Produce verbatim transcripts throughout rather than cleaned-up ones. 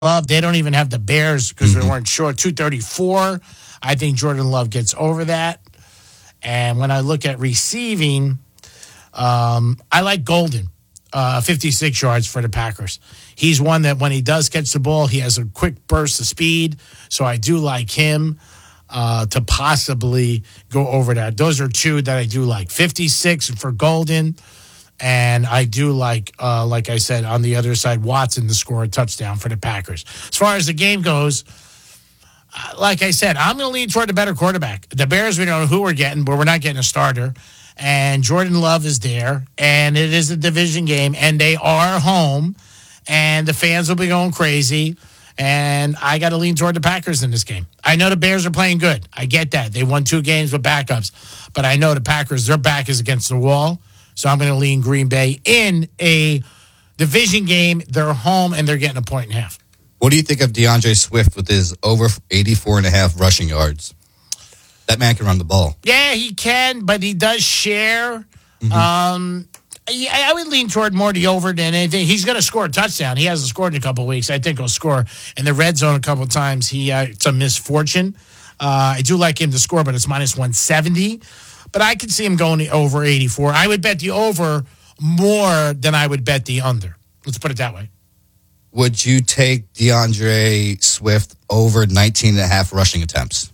Love. They don't even have the Bears because mm-hmm. they weren't sure. two thirty-four. I think Jordan Love gets over that. And when I look at receiving, um, I like Golden, uh, fifty-six yards for the Packers. He's one that when he does catch the ball, he has a quick burst of speed. So I do like him uh, to possibly go over that. Those are two that I do like. fifty-six for Golden. And I do like, uh, like I said, on the other side, Watson to score a touchdown for the Packers. As far as the game goes, uh, like I said, I'm going to lean toward the better quarterback. The Bears, we don't know who we're getting, but we're not getting a starter. And Jordan Love is there, and it is a division game, and they are home, and the fans will be going crazy. And I got to lean toward the Packers in this game. I know the Bears are playing good. I get that. They won two games with backups. But I know the Packers, their back is against the wall. So I'm going to lean Green Bay in a division game. They're home, and they're getting a point and a half. What do you think of DeAndre Swift with his over eighty-four and a half rushing yards? That man can run the ball. Yeah, he can, but he does share. Mm-hmm. Um, I, I would lean toward more the over than anything. He's going to score a touchdown. He hasn't scored in a couple of weeks. I think he'll score in the red zone a couple of times. He uh, It's a misfortune. Uh, I do like him to score, but it's minus one seventy. But I could see him going over eighty-four. I would bet the over more than I would bet the under. Let's put it that way. Would you take DeAndre Swift over nineteen and a half rushing attempts?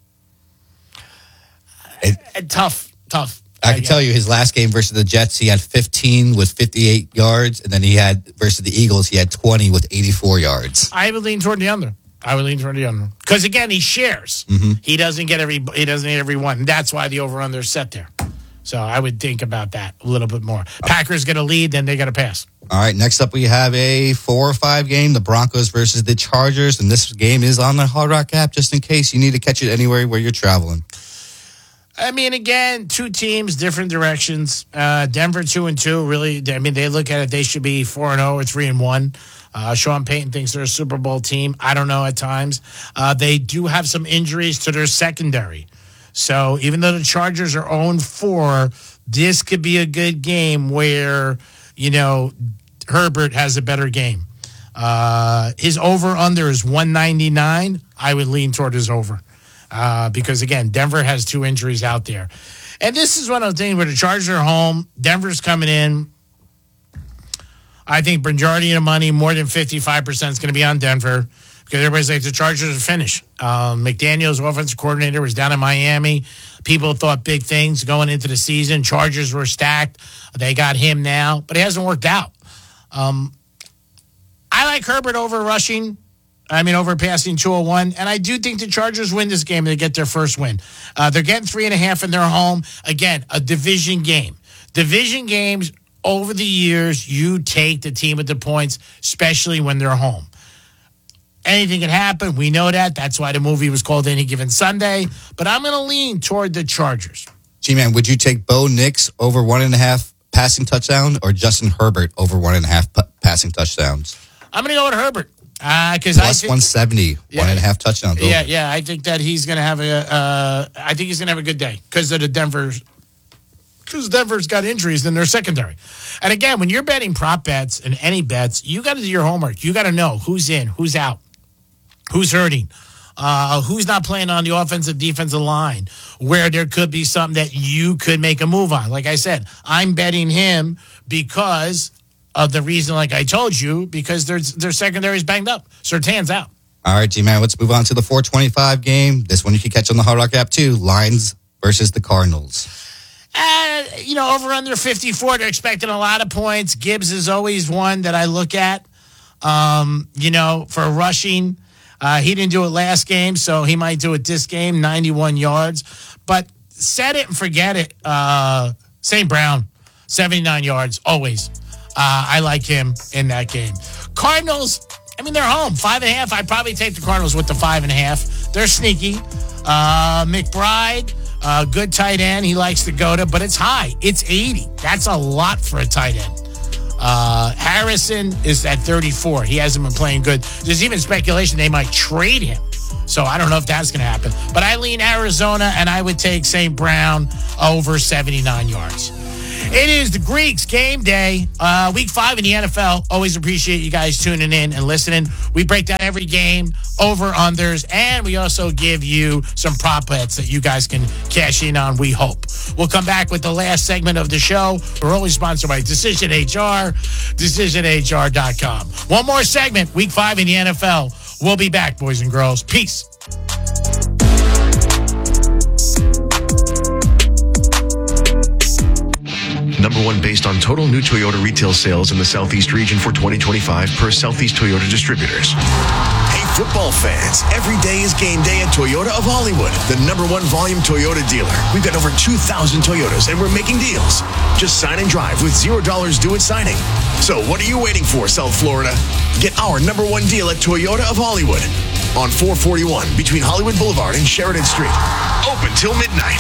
It, uh, tough, tough. I can tell you his last game versus the Jets, he had fifteen with fifty-eight yards. And then he had versus the Eagles, he had twenty with eighty-four yards. I would lean toward the under. I would lean toward the under because again he shares. Mm-hmm. He doesn't get every he doesn't get every one. And that's why the over under is set there. So I would think about that a little bit more. Packers get a lead, then they got to pass. All right. Next up, we have a four or five game: the Broncos versus the Chargers, and this game is on the Hard Rock app just in case you need to catch it anywhere where you're traveling. I mean, again, two teams, different directions. Uh, Denver two and two. Really, I mean, they look at it; they should be four and zero or three and one. Uh, Sean Payton thinks they're a Super Bowl team. I don't know at times. Uh, they do have some injuries to their secondary. So even though the Chargers are oh and four, this could be a good game where, you know, Herbert has a better game. Uh, his over-under is one ninety-nine. I would lean toward his over. Uh, because, again, Denver has two injuries out there. And this is one of the things where the Chargers are home. Denver's coming in. I think majority of the money, more than fifty-five percent, is going to be on Denver because everybody's like, the Chargers are finished. Um, McDaniels, offensive coordinator, was down in Miami. People thought big things going into the season. Chargers were stacked. They got him now, but it hasn't worked out. Um, I like Herbert over rushing. I mean, over passing two oh one. And I do think the Chargers win this game and they get their first win. Uh, they're getting three and a half in their home. Again, a division game. Division games, over the years, you take the team with the points, especially when they're home. Anything can happen. We know that. That's why the movie was called Any Given Sunday. But I'm going to lean toward the Chargers. G-Man, would you take Bo Nix over one and a half passing touchdown or Justin Herbert over one and a half p- passing touchdowns? I'm going to go with Herbert. Uh, Plus I think, one seventy, yeah, one and a half touchdowns. Yeah, over. yeah. I think that he's going to have a. Uh, I think he's going to have a good day because of the Denver. Because Denver's got injuries in their secondary. And again, when you're betting prop bets and any bets, you got to do your homework. You got to know who's in, who's out, who's hurting, uh, who's not playing on the offensive defensive line, where there could be something that you could make a move on. Like I said, I'm betting him because of the reason, like I told you, because their their secondary is banged up. Surtain's out. All right, G-Man, let's move on to the four twenty-five game. This one you can catch on the Hard Rock app too. Lions versus the Cardinals. Uh, you know, over under fifty-four, they're expecting a lot of points. Gibbs is always one that I look at. Um, you know, for rushing, uh, he didn't do it last game, so he might do it this game, ninety-one yards. But set it and forget it. Uh, Saint Brown, seventy-nine yards, always. Uh, I like him in that game. Cardinals, I mean, they're home. Five and a half. I'd probably take the Cardinals with the five and a half. They're sneaky. Uh, McBride, uh, good tight end. He likes to go to, but it's high. It's eighty. That's a lot for a tight end. Uh, Harrison is at thirty-four. He hasn't been playing good. There's even speculation they might trade him. So I don't know if that's going to happen. But I lean Arizona, and I would take Saint Brown over seventy-nine yards. It is the Greeks game day, uh, week five in the N F L. Always appreciate you guys tuning in and listening. We break down every game, over, unders, and we also give you some prop bets that you guys can cash in on, we hope. We'll come back with the last segment of the show. We're always sponsored by Decision H R, decision H R dot com. One more segment, week five in the N F L. We'll be back, boys and girls. Peace. Number one based on total new Toyota retail sales in the Southeast region for twenty twenty-five per Southeast Toyota Distributors. Hey, football fans, every day is game day at Toyota of Hollywood, the number one volume Toyota dealer. We've got over two thousand Toyotas and we're making deals. Just sign and drive with zero dollars due at signing. So what are you waiting for, South Florida? Get our number one deal at Toyota of Hollywood on four forty-one between Hollywood Boulevard and Sheridan Street. Open till midnight.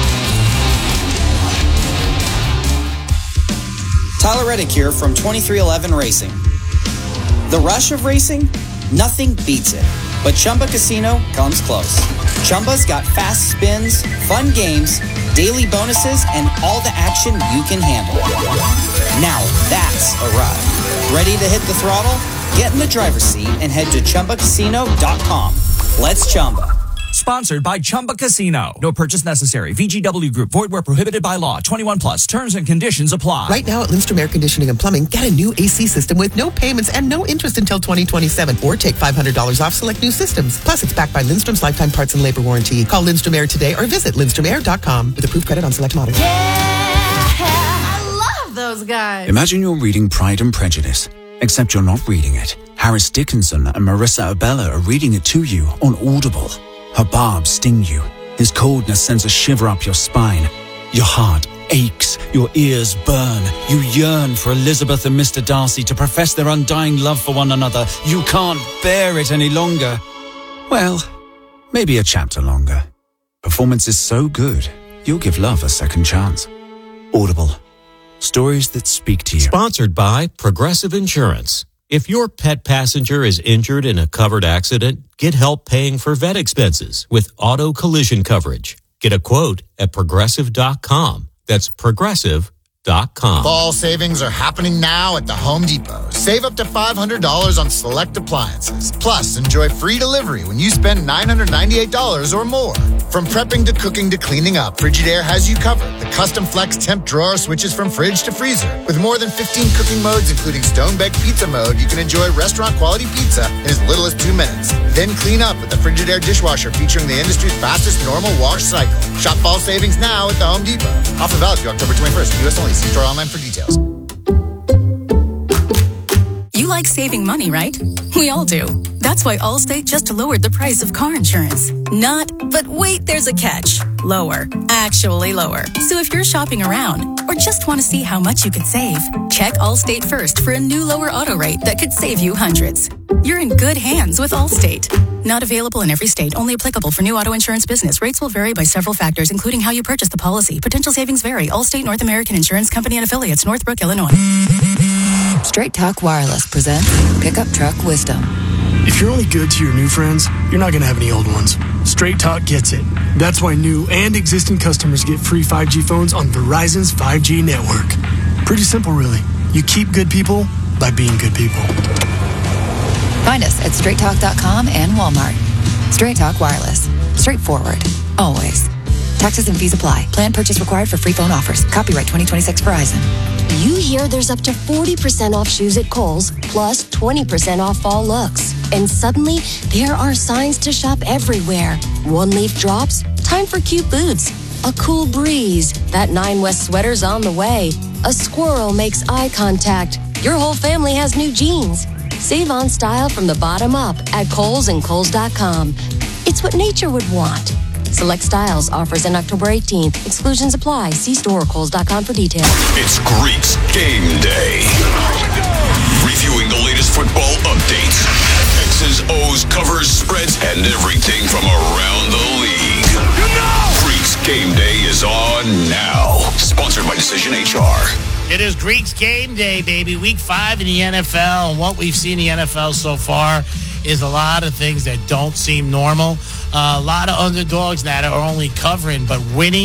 Tyler Reddick here from twenty-three eleven Racing. The rush of racing? Nothing beats it. But Chumba Casino comes close. Chumba's got fast spins, fun games, daily bonuses, and all the action you can handle. Now that's a ride. Ready to hit the throttle? Get in the driver's seat and head to Chumba Casino dot com. Let's Chumba. Sponsored by Chumba Casino. No purchase necessary. V G W Group. Void where prohibited by law. twenty-one plus. Terms and conditions apply. Right now at Lindstrom Air Conditioning and Plumbing, get a new A C system with no payments and no interest until twenty twenty-seven. Or take five hundred dollars off select new systems. Plus, it's backed by Lindstrom's lifetime parts and labor warranty. Call Lindstrom Air today or visit lindstrom air dot com with approved credit on select models. Yeah, I love those guys. Imagine you're reading Pride and Prejudice, except you're not reading it. Harris Dickinson and Marissa Abella are reading it to you on Audible. Her barbs sting you. His coldness sends a shiver up your spine. Your heart aches. Your ears burn. You yearn for Elizabeth and Mister Darcy to profess their undying love for one another. You can't bear it any longer. Well, maybe a chapter longer. Performance is so good, you'll give love a second chance. Audible. Stories that speak to you. Sponsored by Progressive Insurance. If your pet passenger is injured in a covered accident, get help paying for vet expenses with auto collision coverage. Get a quote at progressive dot com. That's progressive dot com. Fall savings are happening now at the Home Depot. Save up to five hundred dollars on select appliances. Plus, enjoy free delivery when you spend nine hundred ninety-eight dollars or more. From prepping to cooking to cleaning up, Frigidaire has you covered. The custom flex temp drawer switches from fridge to freezer. With more than fifteen cooking modes, including stone baked pizza mode, you can enjoy restaurant quality pizza in as little as two minutes. Then clean up with the Frigidaire dishwasher featuring the industry's fastest normal wash cycle. Shop fall savings now at the Home Depot. Offer valid through October twenty-first. U S only. See store online for details. You like saving money, right? We all do. That's why Allstate just lowered the price of car insurance. Not, but wait, there's a catch. Lower. Actually lower. So if you're shopping around or just want to see how much you could save, check Allstate first for a new lower auto rate that could save you hundreds. You're in good hands with Allstate. Not available in every state. Only applicable for new auto insurance business. Rates will vary by several factors, including how you purchase the policy. Potential savings vary. Allstate North American Insurance Company and Affiliates, Northbrook, Illinois. Straight Talk Wireless presents Pickup Truck Wisdom. If you're only good to your new friends, you're not going to have any old ones. Straight Talk gets it. That's why new and existing customers get free five G phones on Verizon's five G network. Pretty simple, really. You keep good people by being good people. Find us at straight talk dot com and Walmart. Straight Talk Wireless. Straightforward. Always. Taxes and fees apply. Plan purchase required for free phone offers. Copyright twenty twenty-six Verizon. You hear there's up to forty percent off shoes at Kohl's, plus twenty percent off fall looks. And suddenly, there are signs to shop everywhere. One leaf drops, time for cute boots. A cool breeze, that Nine West sweater's on the way. A squirrel makes eye contact. Your whole family has new jeans. Save on style from the bottom up at Kohl's and Kohl's dot com. It's what nature would want. Select styles, offers in October eighteenth. Exclusions apply. See store or Kohl's dot com for details. It's Greeks Game Day. Reviewing the latest football updates. X's, O's, covers, spreads, and everything from around the league. Greeks Game Day is on now. Sponsored by Decision H R. It is Greeks Game Day, baby. Week five in the N F L. And what we've seen in the N F L so far is a lot of things that don't seem normal. Uh, a lot of underdogs that are only covering but winning.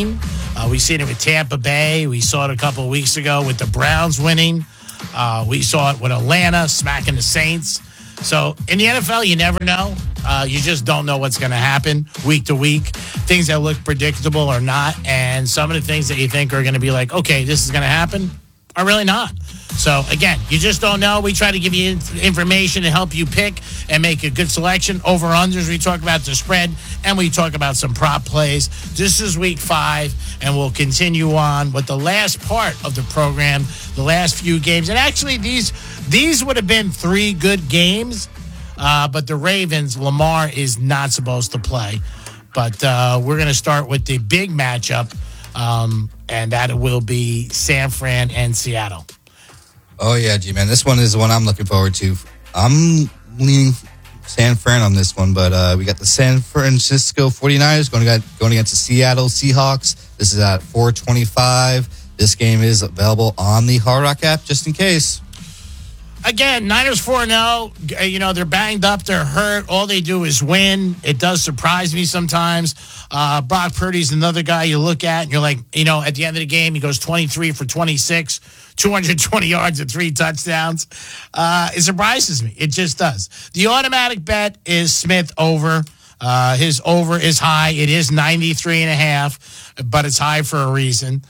Uh, we've seen it with Tampa Bay. We saw it a couple of weeks ago with the Browns winning. Uh, we saw it with Atlanta smacking the Saints. So in the N F L, you never know. Uh, you just don't know what's going to happen week to week. Things that look predictable or not. And some of the things that you think are going to be like, okay, this is going to happen, are really not. So, again, you just don't know. We try to give you information to help you pick and make a good selection. Over-unders, we talk about the spread, and we talk about some prop plays. This is week five, and we'll continue on with the last part of the program, the last few games. And actually, these these would have been three good games, uh, but the Ravens, Lamar is not supposed to play. But uh, we're going to start with the big matchup, um, and that will be San Fran and Seattle. Oh, yeah, G-Man. This one is the one I'm looking forward to. I'm leaning San Fran on this one, but uh, we got the San Francisco forty-niners going, to, going against the Seattle Seahawks. This is at four twenty-five. This game is available on the Hard Rock app just in case. Again, Niners four and oh. You know, they're banged up. They're hurt. All they do is win. It does surprise me sometimes. Uh, Brock Purdy's another guy you look at, and you're like, you know, at the end of the game, he goes twenty-three for twenty-six, two hundred twenty yards and three touchdowns. Uh, it surprises me. It just does. The automatic bet is Smith over. Uh, his over is high. It is ninety-three and a half, but it's high for a reason.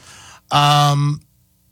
Um,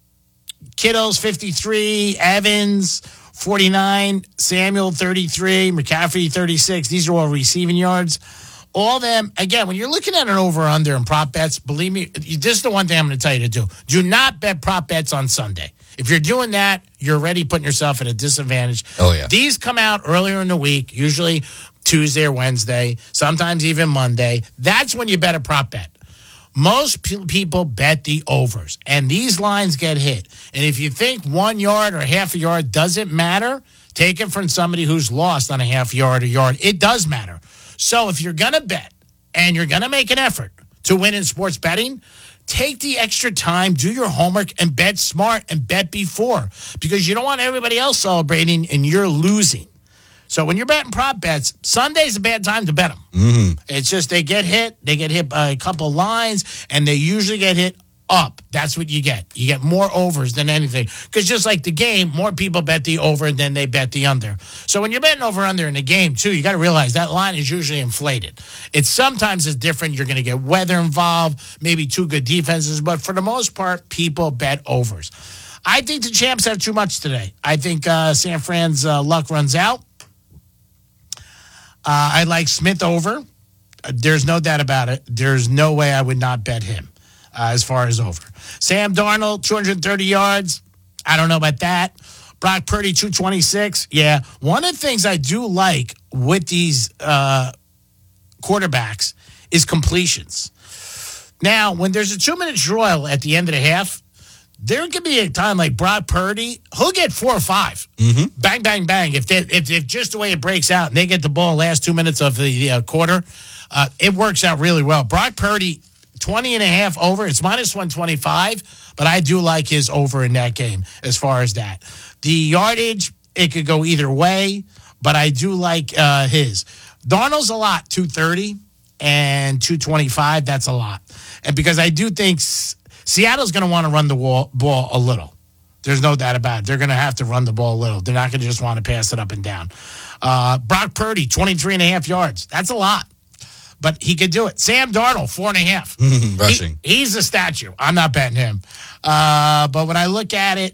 Kittle's fifty-three, Evans forty-nine, Samuel thirty-three, McCaffrey thirty-six. These are all receiving yards. All them, again, when you're looking at an over-under and prop bets, believe me, this is the one thing I'm going to tell you to do. Do not bet prop bets on Sunday. If you're doing that, you're already putting yourself at a disadvantage. Oh, yeah. These come out earlier in the week, usually Tuesday or Wednesday, sometimes even Monday. That's when you bet a prop bet. Most pe- people bet the overs, and these lines get hit. And if you think one yard or half a yard doesn't matter, take it from somebody who's lost on a half yard or yard. It does matter. So if you're going to bet and you're going to make an effort to win in sports betting, take the extra time, do your homework, and bet smart and bet before, because you don't want everybody else celebrating and you're losing. So when you're betting prop bets, Sunday's a bad time to bet them. Mm-hmm. It's just they get hit. They get hit by a couple lines, and they usually get hit up. That's what you get. You get more overs than anything. Because just like the game, more people bet the over than they bet the under. So when you're betting over-under in the game, too, you got to realize that line is usually inflated. It's sometimes it's different. You're going to get weather involved, maybe two good defenses. But for the most part, people bet overs. I think the champs have too much today. I think uh, San Fran's uh, luck runs out. Uh, I like Smith over. Uh, there's no doubt about it. There's no way I would not bet him uh, as far as over. Sam Darnold, two hundred thirty yards. I don't know about that. Brock Purdy, two twenty-six. Yeah. One of the things I do like with these uh, quarterbacks is completions. Now, when there's a two-minute drill at the end of the half, there could be a time like Brock Purdy, he'll get four or five. Mm-hmm. Bang, bang, bang. If, they, if if just the way it breaks out and they get the ball last two minutes of the uh, quarter, uh, it works out really well. Brock Purdy, twenty and a half over. It's minus one twenty-five, but I do like his over in that game as far as that. The yardage, it could go either way, but I do like uh, his. Darnold's a lot, two thirty and two twenty-five. That's a lot. And because I do think Seattle's going to want to run the wall, ball a little. There's no doubt about it. They're going to have to run the ball a little. They're not going to just want to pass it up and down. Uh, Brock Purdy, twenty-three and a half yards. That's a lot. But he could do it. Sam Darnold, four and a half. Rushing. He, he's a statue. I'm not betting him. Uh, but when I look at it,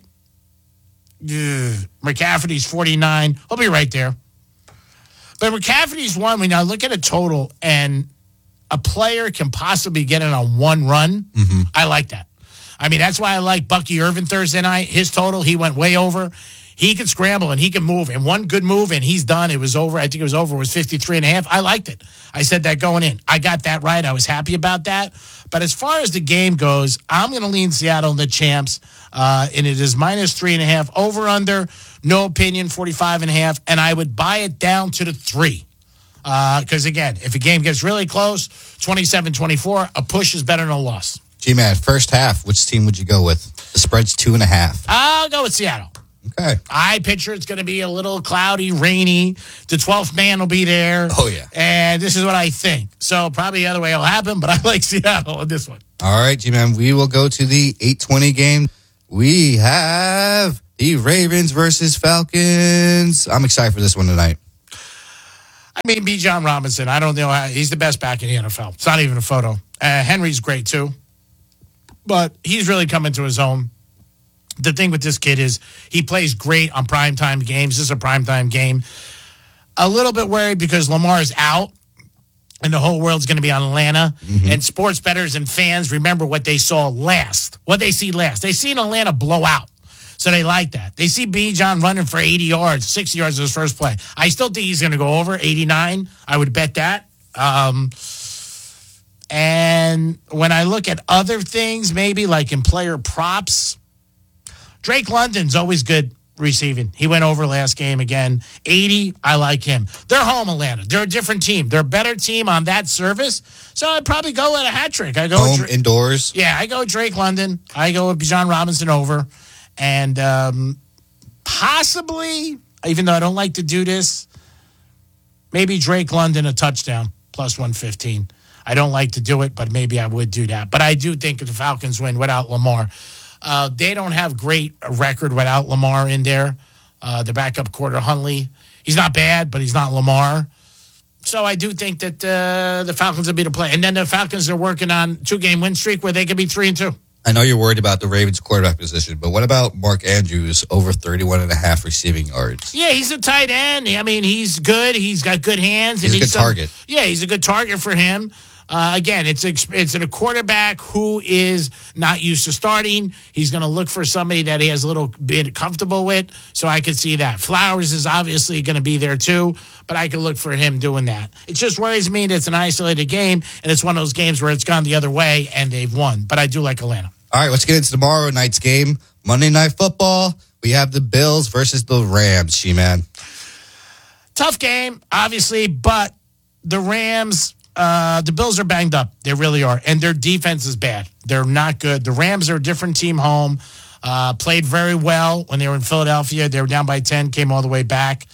ugh, McCaffrey's forty-nine. He'll be right there. But McCaffrey's one, when I look at a total and a player can possibly get it on one run, mm-hmm. I like that. I mean, that's why I like Bucky Irvin Thursday night. His total, he went way over. He can scramble and he can move. And one good move, and he's done. It was over. I think it was over. It was fifty-three and a half. I liked it. I said that going in. I got that right. I was happy about that. But as far as the game goes, I'm going to lean Seattle in the champs. Uh, and it is minus three and a half. Over, under, no opinion, forty-five and a half. And I would buy it down to the three. Because, uh, again, if a game gets really close, twenty-seven twenty-four, a push is better than a loss. G-Man, first half, which team would you go with? The spread's two and a half. I'll go with Seattle. Okay. I picture it's going to be a little cloudy, rainy. The twelfth man will be there. Oh, yeah. And this is what I think. So probably the other way will happen, but I like Seattle in this one. All right, G-Man, we will go to the eight twenty game. We have the Ravens versus Falcons. I'm excited for this one tonight. I mean, Bijan Robinson, I don't know how, he's the best back in the N F L. It's not even a photo. Uh, Henry's great too, but he's really coming to his own. The thing with this kid is he plays great on primetime games. This is a primetime game. A little bit worried because Lamar's out and the whole world's going to be on Atlanta. Mm-hmm. And sports bettors and fans remember what they saw last, what they see last. They seen Atlanta blow out. So they like that. They see Bijan running for eighty yards, sixty yards in his first play. I still think he's going to go over eighty-nine. I would bet that. Um, and when I look at other things, maybe like in player props, Drake London's always good receiving. He went over last game again. eighty, I like him. They're home, Atlanta. They're a different team. They're a better team on that service. So I'd probably go at a hat trick. I go home, Dra- indoors. Yeah, I go Drake London. I go with Bijan Robinson over. And um, possibly, even though I don't like to do this, maybe Drake London a touchdown, plus one fifteen. I don't like to do it, but maybe I would do that. But I do think if the Falcons win without Lamar. Uh, they don't have great record without Lamar in there. Uh, the backup quarter, Huntley, he's not bad, but he's not Lamar. So I do think that uh, the Falcons will be the play. And then the Falcons are working on two-game win streak where they could be three and two. I know you're worried about the Ravens quarterback position, but what about Mark Andrews over thirty-one and a half receiving yards? Yeah, he's a tight end. I mean, he's good. He's got good hands. He's and a good he's some, target. Yeah, he's a good target for him. Uh, again, it's a, it's a quarterback who is not used to starting. He's going to look for somebody that he has a little bit comfortable with, so I could see that. Flowers is obviously going to be there too, but I could look for him doing that. It just worries me that it's an isolated game, and it's one of those games where it's gone the other way, and they've won. But I do like Atlanta. All right, let's get into tomorrow night's game. Monday Night Football. We have the Bills versus the Rams, She-Man. Tough game, obviously, but the Rams... Uh, the Bills are banged up. They really are. And their defense is bad. They're not good. The Rams are a different team home. Uh, played very well when they were in Philadelphia. They were down by ten, came all the way back.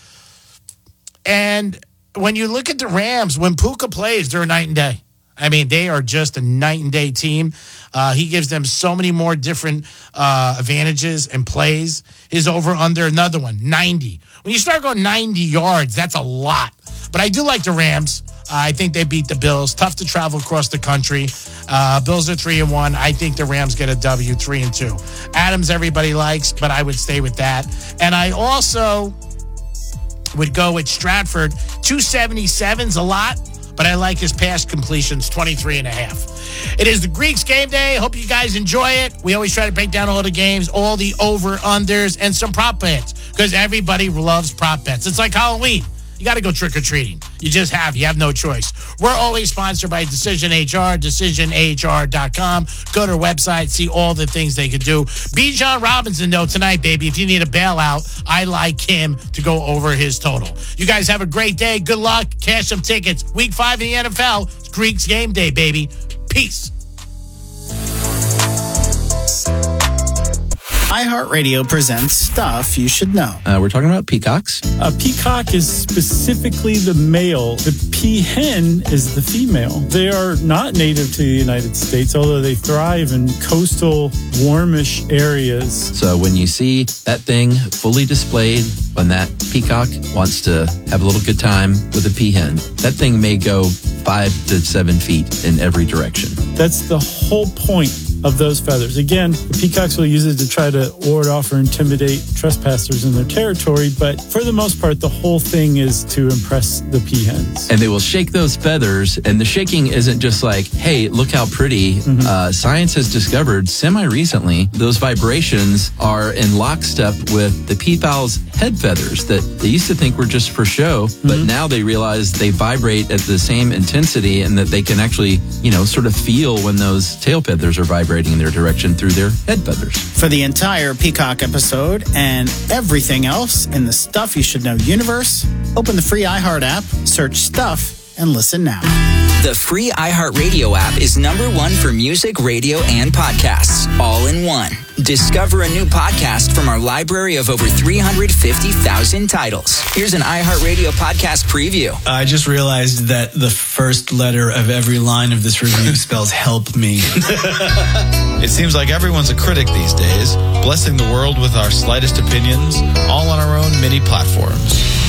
And when you look at the Rams, when Puka plays, they're night and day. I mean, they are just a night and day team. Uh, he gives them so many more different uh, advantages and plays. His over-under, another one, ninety. When you start going ninety yards, that's a lot. But I do like the Rams. I think they beat the Bills. Tough to travel across the country. Uh, Bills are three and one. I think the Rams get a W, three and two. Adams, everybody likes, but I would stay with that. And I also would go with Stratford. two seventy-seven's a lot, but I like his pass completions, twenty-three and a half. It is the Greeks game day. Hope you guys enjoy it. We always try to break down all the games, all the over-unders, and some prop bets because everybody loves prop bets. It's like Halloween. You got to go trick-or-treating. You just have. You have no choice. We're always sponsored by Decision H R, decision h r dot com. Go to their website, see all the things they could do. Bijan Robinson, though, tonight, baby, if you need a bailout, I like him to go over his total. You guys have a great day. Good luck. Cash some tickets. Week five in the N F L. It's Greeks game day, baby. Peace. iHeartRadio presents Stuff You Should Know. Uh, we're talking about peacocks. A peacock is specifically the male. The peahen is the female. They are not native to the United States, although they thrive in coastal, warmish areas. So when you see that thing fully displayed, when that peacock wants to have a little good time with a peahen, that thing may go five to seven feet in every direction. That's the whole point of those feathers. Again, the peacocks will use it to try to ward off or intimidate trespassers in their territory, but for the most part, the whole thing is to impress the peahens. And they will shake those feathers, and the shaking isn't just like, hey, look how pretty. Mm-hmm. Uh, science has discovered semi-recently those vibrations are in lockstep with the peafowl's head feathers that they used to think were just for show, but mm-hmm. now they realize they vibrate at the same intensity and that they can actually, you know, sort of feel when those tail feathers are vibrating in their direction through their head feathers. For the entire Peacock episode and everything else in the Stuff You Should Know universe, open the free iHeart app, search Stuff, and listen now. The free iHeartRadio app is number one for music, radio, and podcasts, all in one. Discover a new podcast from our library of over three hundred fifty thousand titles. Here's an iHeartRadio podcast preview. I just realized that the first letter of every line of this review spells help me. It seems like everyone's a critic these days, blessing the world with our slightest opinions, all on our own mini platforms.